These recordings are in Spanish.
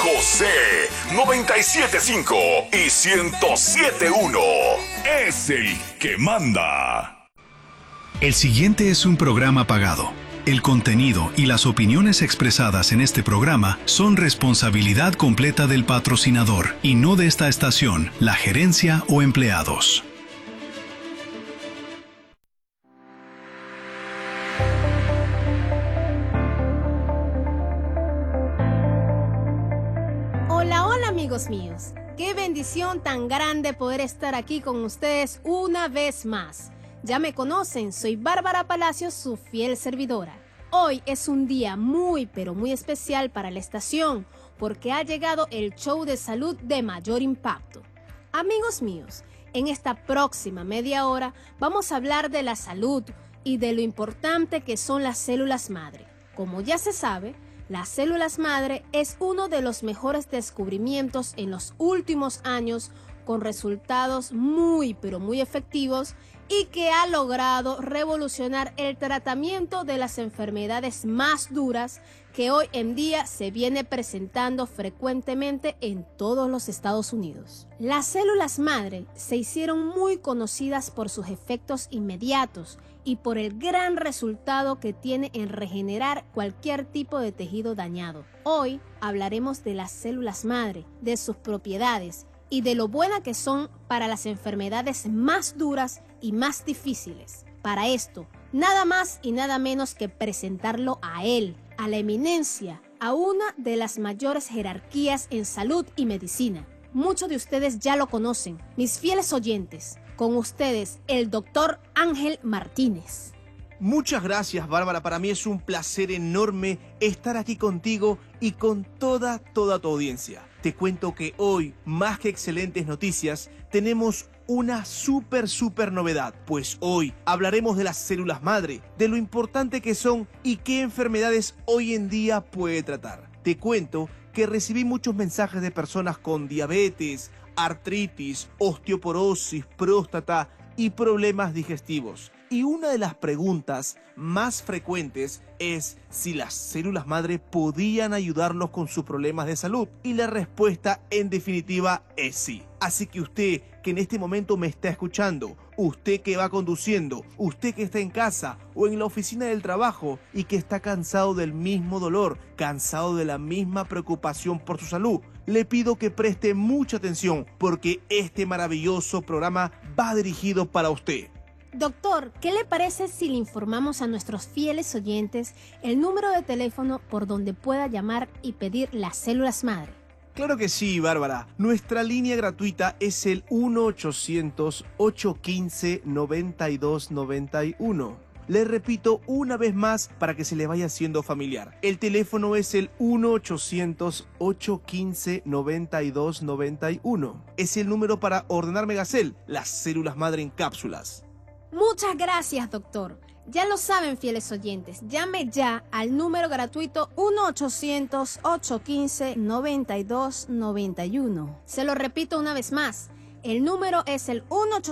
José 97.5 y 107.1 es el que manda. El siguiente es un programa pagado. El contenido y las opiniones expresadas en este programa son responsabilidad completa del patrocinador y no de esta estación, la gerencia o empleados. Hola, hola amigos míos. Qué bendición tan grande poder estar aquí con ustedes una vez más. Ya me conocen, soy Bárbara Palacios, su fiel servidora. Hoy es un día muy, pero muy especial para la estación, porque ha llegado el show de salud de mayor impacto. Amigos míos, en esta próxima media hora vamos a hablar de la salud y de lo importante que son las células madre. Como ya se sabe, las células madre es uno de los mejores descubrimientos en los últimos años, con resultados muy, pero muy efectivos y que ha logrado revolucionar el tratamiento de las enfermedades más duras que hoy en día se viene presentando frecuentemente en todos los Estados Unidos. Las células madre se hicieron muy conocidas por sus efectos inmediatos y por el gran resultado que tiene en regenerar cualquier tipo de tejido dañado. Hoy hablaremos de las células madre, de sus propiedades y de lo buenas que son para las enfermedades más duras y más difíciles. Para esto, nada más y nada menos que presentarlo a él, a la eminencia, a una de las mayores jerarquías en salud y medicina. Muchos de ustedes ya lo conocen, mis fieles oyentes. Con ustedes, el doctor Ángel Martínez. Muchas gracias, Bárbara. Para mí es un placer enorme estar aquí contigo y con toda tu audiencia. Te cuento que hoy, más que excelentes noticias, tenemos una súper novedad, pues hoy hablaremos de las células madre, de lo importante que son y qué enfermedades hoy en día puede tratar. Te cuento que recibí muchos mensajes de personas con diabetes, artritis, osteoporosis, próstata y problemas digestivos. Y una de las preguntas más frecuentes es si las células madre podían ayudarnos con sus problemas de salud. Y la respuesta en definitiva es sí. Así que usted que en este momento me está escuchando, usted que va conduciendo, usted que está en casa o en la oficina del trabajo y que está cansado del mismo dolor, cansado de la misma preocupación por su salud, le pido que preste mucha atención porque este maravilloso programa va dirigido para usted. Doctor, ¿qué le parece si le informamos a nuestros fieles oyentes el número de teléfono por donde pueda llamar y pedir las células madre? Claro que sí, Bárbara. Nuestra línea gratuita es el 1-800-815-9291. Le repito una vez más para que se le vaya haciendo familiar. El teléfono es el 1-800-815-9291. Es el número para ordenar Megacel, las células madre en cápsulas. Muchas gracias, doctor. Ya lo saben, fieles oyentes, llame ya al número gratuito 1-800-815-9291. Se lo repito una vez más, el número es el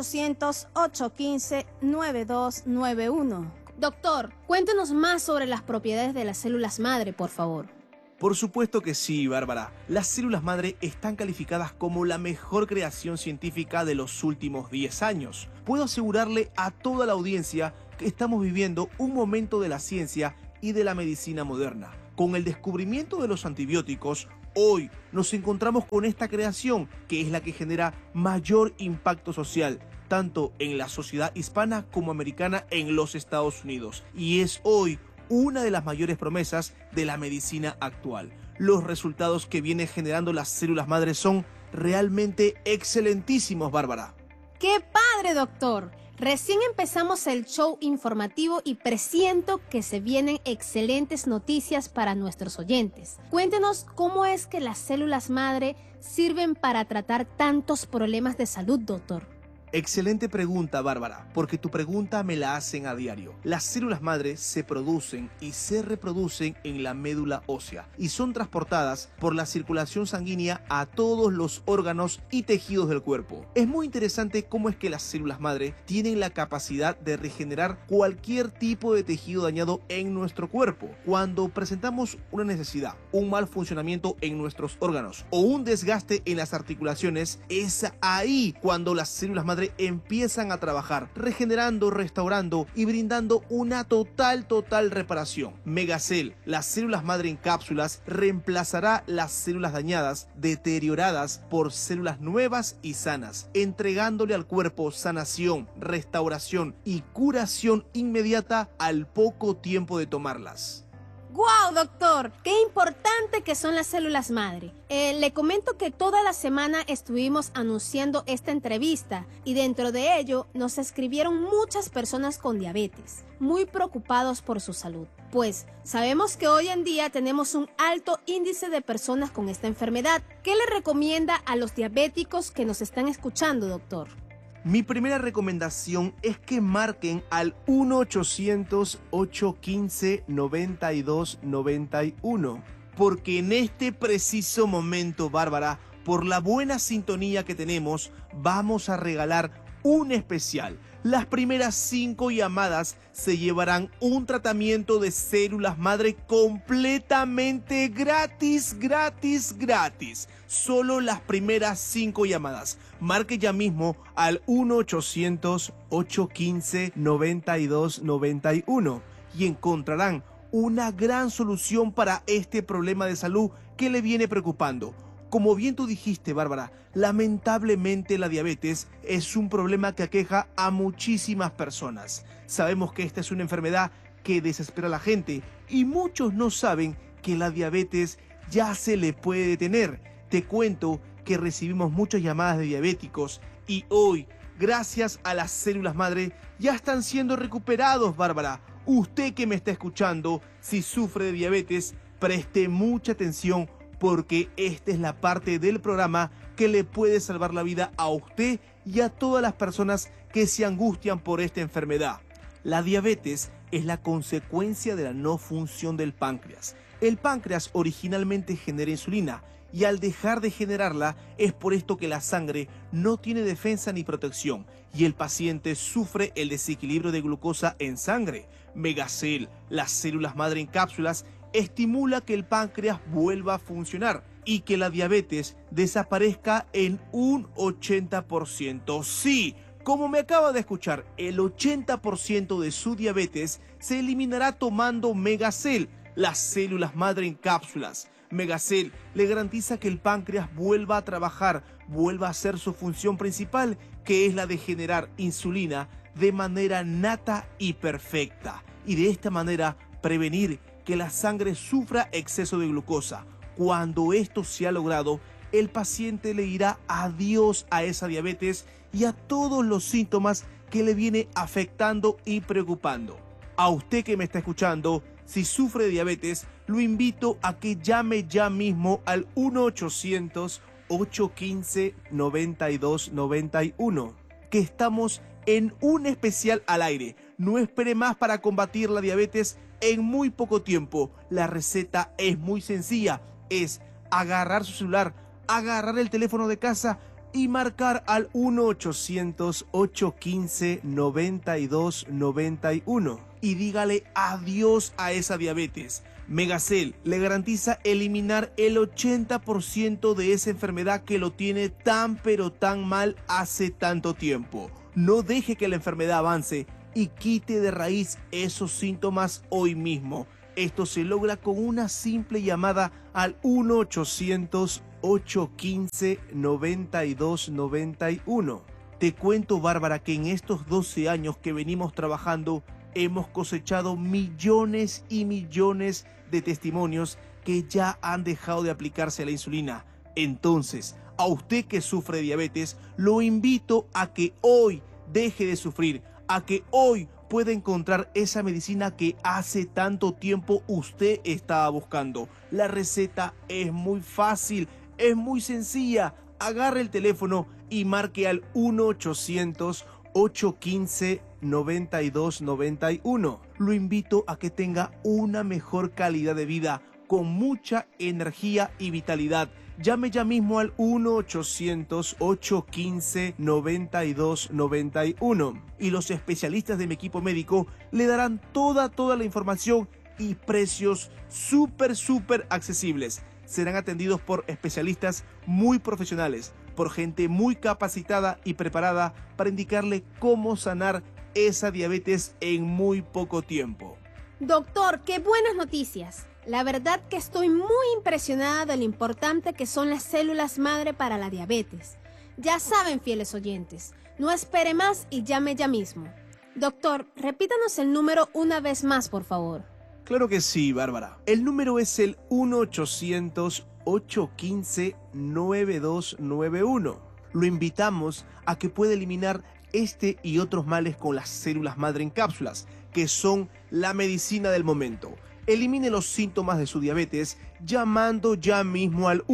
1-800-815-9291. Doctor, cuéntenos más sobre las propiedades de las células madre, por favor. Por supuesto que sí, Bárbara. Las células madre están calificadas como la mejor creación científica de los últimos 10 años. Puedo asegurarle a toda la audiencia que estamos viviendo un momento de la ciencia y de la medicina moderna. Con el descubrimiento de los antibióticos, hoy nos encontramos con esta creación que es la que genera mayor impacto social, tanto en la sociedad hispana como americana en los Estados Unidos. Y es hoy una de las mayores promesas de la medicina actual. Los resultados que viene generando las células madre son realmente excelentísimos, Bárbara. ¡Qué padre, doctor! Recién empezamos el show informativo y presiento que se vienen excelentes noticias para nuestros oyentes. Cuéntenos cómo es que las células madre sirven para tratar tantos problemas de salud, doctor. Excelente pregunta, Bárbara, porque tu pregunta me la hacen a diario. Las células madre se producen y se reproducen en la médula ósea y son transportadas por la circulación sanguínea a todos los órganos y tejidos del cuerpo. Es muy interesante cómo es que las células madre tienen la capacidad de regenerar cualquier tipo de tejido dañado en nuestro cuerpo. Cuando presentamos una necesidad, un mal funcionamiento en nuestros órganos o un desgaste en las articulaciones, es ahí cuando las células madre empiezan a trabajar, regenerando, restaurando y brindando una total reparación. Megacel, las células madre en cápsulas, reemplazará las células dañadas, deterioradas por células nuevas y sanas, entregándole al cuerpo sanación, restauración y curación inmediata al poco tiempo de tomarlas. ¡Guau, doctor! ¡Qué importante que son las células madre! Le comento que toda la semana estuvimos anunciando esta entrevista y dentro de ello nos escribieron muchas personas con diabetes, muy preocupados por su salud. Pues sabemos que hoy en día tenemos un alto índice de personas con esta enfermedad. ¿Qué le recomienda a los diabéticos que nos están escuchando, doctor? Mi primera recomendación es que marquen al 1-800-815-9291, porque en este preciso momento, Bárbara, por la buena sintonía que tenemos, vamos a regalar un especial. Las primeras 5 llamadas se llevarán un tratamiento de células madre completamente gratis. Solo las primeras 5 llamadas. Marque ya mismo al 1-800-815-9291 y encontrarán una gran solución para este problema de salud que le viene preocupando. Como bien tú dijiste, Bárbara, lamentablemente la diabetes es un problema que aqueja a muchísimas personas. Sabemos que esta es una enfermedad que desespera a la gente y muchos no saben que la diabetes ya se le puede detener. Te cuento que recibimos muchas llamadas de diabéticos y hoy, gracias a las células madre, ya están siendo recuperados, Bárbara. Usted que me está escuchando, si sufre de diabetes, preste mucha atención porque esta es la parte del programa que le puede salvar la vida a usted y a todas las personas que se angustian por esta enfermedad. La diabetes es la consecuencia de la no función del páncreas. El páncreas originalmente genera insulina y al dejar de generarla es por esto que la sangre no tiene defensa ni protección y el paciente sufre el desequilibrio de glucosa en sangre. Megacel, las células madre en cápsulas, estimula que el páncreas vuelva a funcionar y que la diabetes desaparezca en un 80%. Sí, como me acaba de escuchar, el 80% de su diabetes se eliminará tomando Megacel, las células madre en cápsulas. Megacel le garantiza que el páncreas vuelva a trabajar, vuelva a hacer su función principal, que es la de generar insulina de manera nata y perfecta. Y de esta manera prevenir que la sangre sufra exceso de glucosa. Cuando esto se ha logrado, el paciente le dirá adiós a esa diabetes y a todos los síntomas que le viene afectando y preocupando. A usted que me está escuchando, si sufre de diabetes, lo invito a que llame ya mismo al 1-800-815-9291, que estamos en un especial al aire. No espere más para combatir la diabetes en muy poco tiempo. La receta es muy sencilla, es agarrar su celular, agarrar el teléfono de casa y marcar al 1-800-815-9291 y dígale adiós a esa diabetes. Megacel le garantiza eliminar el 80% de esa enfermedad que lo tiene tan pero tan mal hace tanto tiempo. No deje que la enfermedad avance y quite de raíz esos síntomas hoy mismo. Esto se logra con una simple llamada al 1-800-815-9291. Te cuento, Bárbara, que en estos 12 años que venimos trabajando hemos cosechado millones y millones de testimonios que ya han dejado de aplicarse la insulina. Entonces, a usted que sufre de diabetes, lo invito a que hoy deje de sufrir, a que hoy pueda encontrar esa medicina que hace tanto tiempo usted estaba buscando. La receta es muy fácil, es muy sencilla. Agarre el teléfono y marque al 1-800-815-9291. Lo invito a que tenga una mejor calidad de vida con mucha energía y vitalidad. Llame ya mismo al 1-800-815-9291 y los especialistas de mi equipo médico le darán toda la información y precios súper accesibles. Serán atendidos por especialistas muy profesionales, por gente muy capacitada y preparada para indicarle cómo sanar esa diabetes en muy poco tiempo. Doctor, qué buenas noticias. La verdad que estoy muy impresionada de lo importante que son las células madre para la diabetes. Ya saben, fieles oyentes, no espere más y llame ya mismo. Doctor, repítanos el número una vez más, por favor. Claro que sí, Bárbara. El número es el 1-800-815-9291. Lo invitamos a que pueda eliminar este y otros males con las células madre en cápsulas, que son la medicina del momento. Elimine los síntomas de su diabetes llamando ya mismo al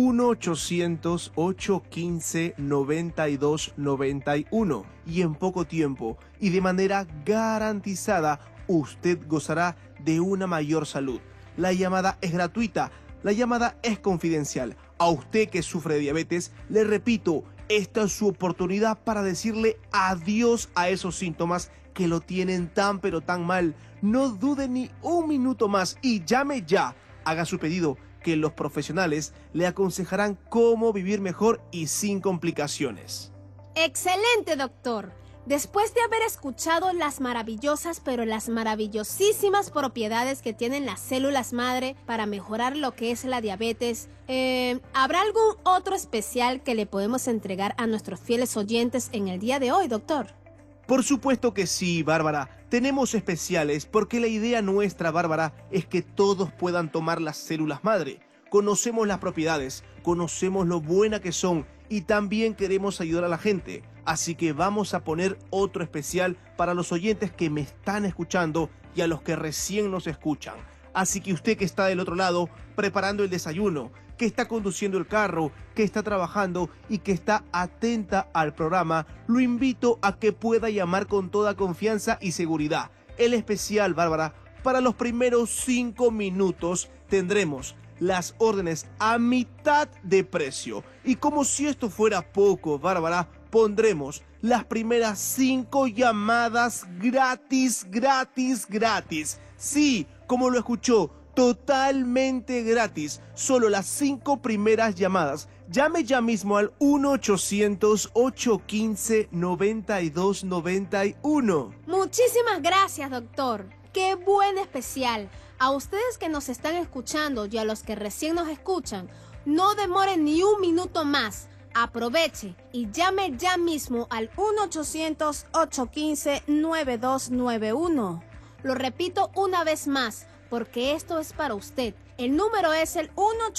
1-800-815-9291 y en poco tiempo y de manera garantizada usted gozará de una mayor salud. La llamada es gratuita, la llamada es confidencial. A usted que sufre de diabetes, le repito, esta es su oportunidad para decirle adiós a esos síntomas que lo tienen tan pero tan mal. No dude ni un minuto más y llame ya. Haga su pedido, que los profesionales le aconsejarán cómo vivir mejor y sin complicaciones. ¡Excelente, doctor! Después de haber escuchado las maravillosas, pero las maravillosísimas propiedades que tienen las células madre para mejorar lo que es la diabetes, ¿habrá algún otro especial que le podemos entregar a nuestros fieles oyentes en el día de hoy, doctor? Por supuesto que sí, Bárbara. Tenemos especiales porque la idea nuestra, Bárbara, es que todos puedan tomar las células madre. Conocemos las propiedades, conocemos lo buena que son y también queremos ayudar a la gente. Así que vamos a poner otro especial para los oyentes que me están escuchando y a los que recién nos escuchan. Así que usted que está del otro lado preparando el desayuno, que está conduciendo el carro, que está trabajando y que está atenta al programa, lo invito a que pueda llamar con toda confianza y seguridad. El especial, Bárbara, para los primeros 5 minutos tendremos las órdenes a mitad de precio. Y como si esto fuera poco, Bárbara, pondremos las primeras 5 llamadas gratis. Sí, como lo escuchó, totalmente gratis. Solo las 5 primeras llamadas. Llame ya mismo al 1-800-815-9291. Muchísimas gracias, doctor. ¡Qué buen especial! A ustedes que nos están escuchando y a los que recién nos escuchan, no demoren ni un minuto más. Aproveche y llame ya mismo al 1-800-815-9291. Lo repito una vez más, porque esto es para usted. El número es el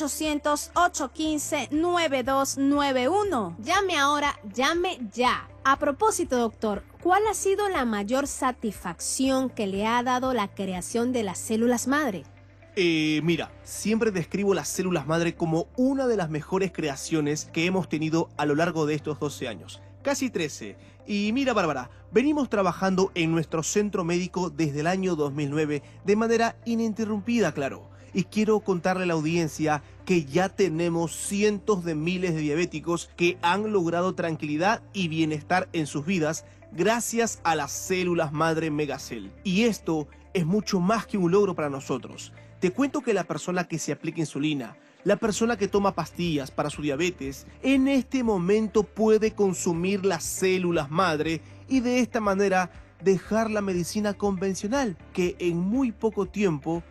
1-800-815-9291. Llame ahora, llame ya. A propósito, doctor, ¿cuál ha sido la mayor satisfacción que le ha dado la creación de las células madre? Mira, siempre describo las células madre como una de las mejores creaciones que hemos tenido a lo largo de estos 12 años. Casi 13. Y mira, Bárbara, venimos trabajando en nuestro centro médico desde el año 2009 de manera ininterrumpida, claro. Y quiero contarle a la audiencia que ya tenemos cientos de miles de diabéticos que han logrado tranquilidad y bienestar en sus vidas gracias a las células madre Megacell. Y esto es mucho más que un logro para nosotros. Te cuento que la persona que se aplica insulina, la persona que toma pastillas para su diabetes, en este momento puede consumir las células madre y de esta manera dejar la medicina convencional, que en muy poco tiempo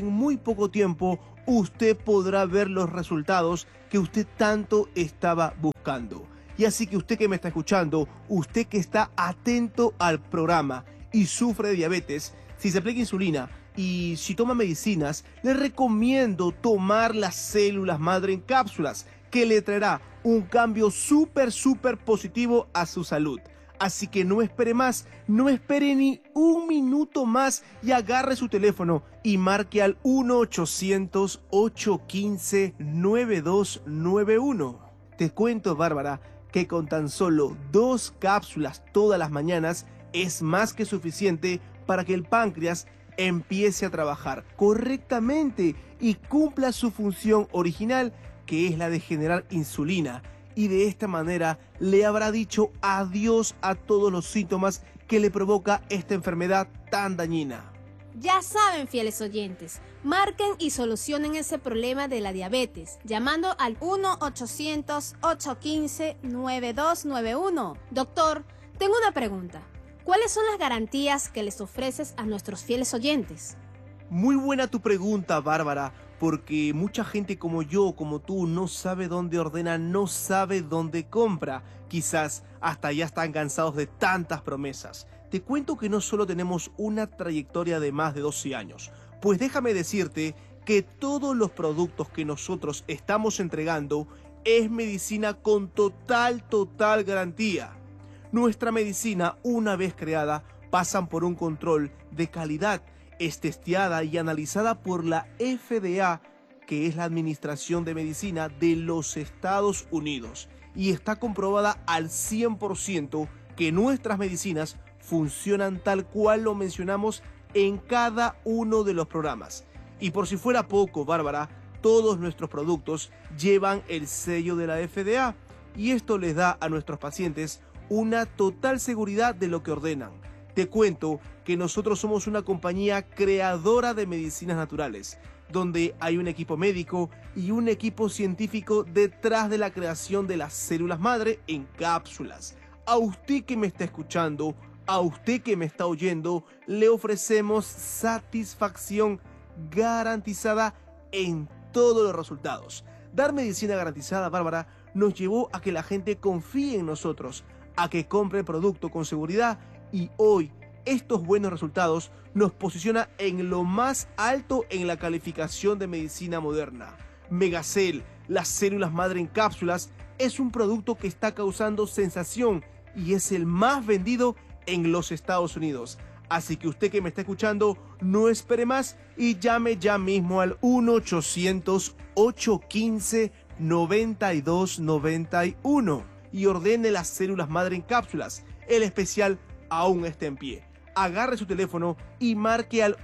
usted podrá ver los resultados que usted tanto estaba buscando. Y así que usted que me está escuchando, usted que está atento al programa y sufre de diabetes, si se aplica insulina y si toma medicinas, le recomiendo tomar las células madre en cápsulas, que le traerá un cambio súper positivo a su salud. Así que no espere más, no espere ni un minuto más y agarre su teléfono y marque al 1-800-815-9291. Te cuento, Bárbara, que con tan solo 2 cápsulas todas las mañanas es más que suficiente para que el páncreas empiece a trabajar correctamente y cumpla su función original, que es la de generar insulina, y de esta manera le habrá dicho adiós a todos los síntomas que le provoca esta enfermedad tan dañina. Ya saben, fieles oyentes, marquen y solucionen ese problema de la diabetes llamando al 1-800-815-9291. Doctor, tengo una pregunta. ¿Cuáles son las garantías que les ofreces a nuestros fieles oyentes? Muy buena tu pregunta, Bárbara, porque mucha gente como yo, como tú, no sabe dónde ordena, no sabe dónde compra. Quizás hasta ya están cansados de tantas promesas. Te cuento que no solo tenemos una trayectoria de más de 12 años, pues déjame decirte que todos los productos que nosotros estamos entregando es medicina con total garantía. Nuestra medicina, una vez creada, pasan por un control de calidad, es testeada y analizada por la FDA, que es la Administración de Medicina de los Estados Unidos, y está comprobada al 100% que nuestras medicinas funcionan tal cual lo mencionamos en cada uno de los programas. Y por si fuera poco, Bárbara, todos nuestros productos llevan el sello de la FDA, y esto les da a nuestros pacientes una total seguridad de lo que ordenan. Te cuento que nosotros somos una compañía creadora de medicinas naturales, donde hay un equipo médico y un equipo científico detrás de la creación de las células madre en cápsulas. A usted que me está escuchando, a usted que me está oyendo, le ofrecemos satisfacción garantizada en todos los resultados. Dar medicina garantizada, Bárbara, nos llevó a que la gente confíe en nosotros, a que compre el producto con seguridad, y hoy estos buenos resultados nos posiciona en lo más alto en la calificación de medicina moderna. Megacel, las células madre en cápsulas, es un producto que está causando sensación y es el más vendido en los Estados Unidos. Así que usted que me está escuchando, no espere más y llame ya mismo al 1-800-815-9291 y ordene las células madre en cápsulas. El especial aún está en pie. Agarre su teléfono y marque al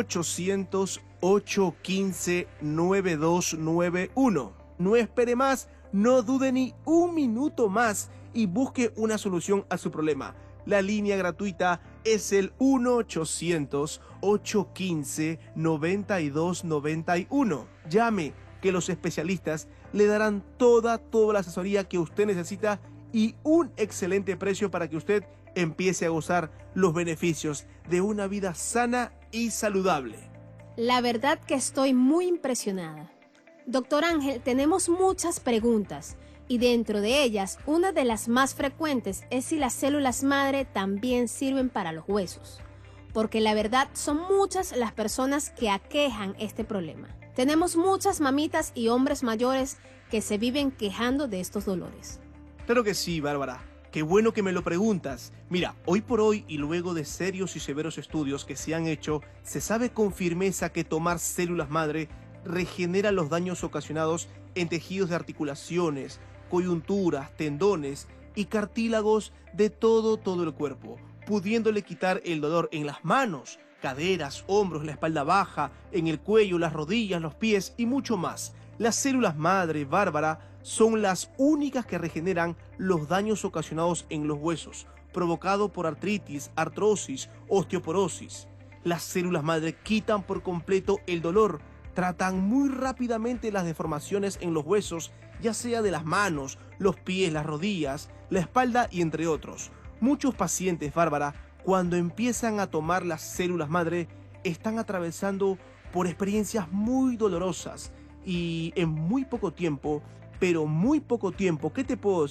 1-800-815-9291. No espere más, no dude ni un minuto más y busque una solución a su problema. La línea gratuita es el 1-800-815-9291. Llame, que los especialistas le darán toda la asesoría que usted necesita y un excelente precio para que usted empiece a gozar los beneficios de una vida sana y saludable. La verdad que estoy muy impresionada. Doctor Ángel, tenemos muchas preguntas y dentro de ellas, una de las más frecuentes es si las células madre también sirven para los huesos, porque la verdad son muchas las personas que aquejan este problema. Tenemos muchas mamitas y hombres mayores que se viven quejando de estos dolores. Claro que sí, Bárbara. Qué bueno que me lo preguntas. Mira, hoy por hoy y luego de serios y severos estudios que se han hecho, se sabe con firmeza que tomar células madre regenera los daños ocasionados en tejidos de articulaciones, coyunturas, tendones y cartílagos de todo el cuerpo, pudiéndole quitar el dolor en las manos, caderas, hombros, la espalda baja, en el cuello, las rodillas, los pies y mucho más. Las células madre, Bárbara, son las únicas que regeneran los daños ocasionados en los huesos, provocado por artritis, artrosis, osteoporosis. Las células madre quitan por completo el dolor, tratan muy rápidamente las deformaciones en los huesos, ya sea de las manos, los pies, las rodillas, la espalda y entre otros. Muchos pacientes, Bárbara, cuando empiezan a tomar las células madre, están atravesando por experiencias muy dolorosas y en muy poco tiempo, pero muy poco tiempo, ¿qué te puedo